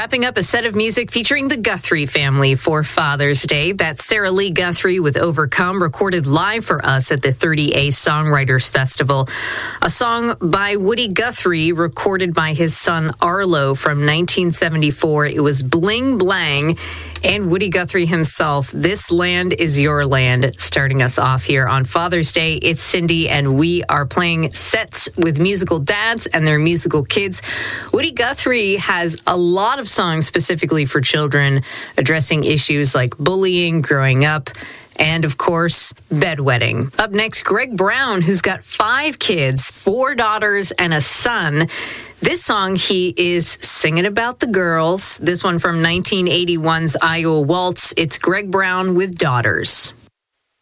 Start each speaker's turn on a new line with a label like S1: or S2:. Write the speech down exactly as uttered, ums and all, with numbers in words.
S1: wrapping up a set of music featuring the Guthrie family for Father's Day. That's Sarah Lee Guthrie with Overcome, recorded live for us at the thirty A Songwriters Festival. A song by Woody Guthrie, recorded by his son Arlo from nineteen seventy-four. It was Bling Blang. And Woody Guthrie himself, This Land Is Your Land, starting us off here on Father's Day. It's Cindy, and we are playing sets with musical dads and their musical kids. Woody Guthrie has a lot of songs specifically for children, addressing issues like bullying, growing up, and, of course, bedwetting. Up next, Greg Brown, who's got five kids, four daughters, and a son. This song, he is singing about the girls. This one from nineteen eighty-one's Iowa Waltz. It's Greg Brown with Daughters.